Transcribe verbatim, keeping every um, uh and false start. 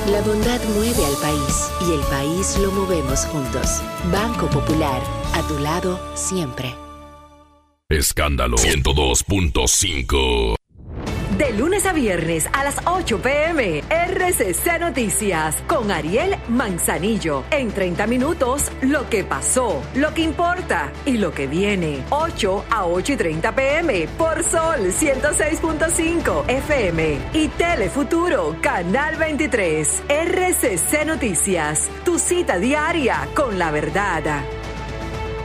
La bondad mueve al país y el país lo movemos juntos. Banco Popular, a tu lado siempre. Escándalo ciento dos punto cinco. De lunes a viernes a las ocho pm, R C C Noticias con Ariel Manzanillo. En treinta minutos, lo que pasó, lo que importa y lo que viene. ocho a ocho y treinta pm por Sol ciento seis punto cinco F M y Telefuturo Canal veintitrés. R C C Noticias, tu cita diaria con la verdad.